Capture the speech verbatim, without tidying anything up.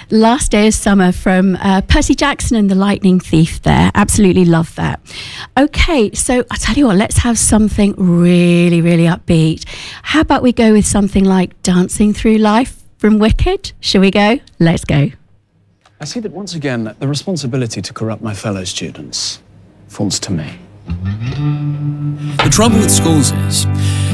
Last Day of Summer from uh, Percy Jackson and the Lightning Thief there. Absolutely love that. Okay, so I tell you what, let's have something really, really upbeat. How about we go with something like Dancing Through Life from Wicked? Shall we go? Let's go. I see that once again, the responsibility to corrupt my fellow students falls to me. The trouble with schools is,